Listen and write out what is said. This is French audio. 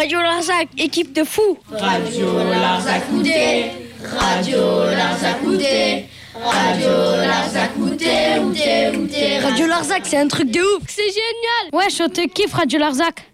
Radio Larzac, équipe de fous. Radio Larzac Outé, Radio Larzac Outé, Radio Larzac Outé, Outé, Outé. Radio Larzac, c'est un truc de ouf. C'est génial. Ouais, je te kiffe Radio Larzac.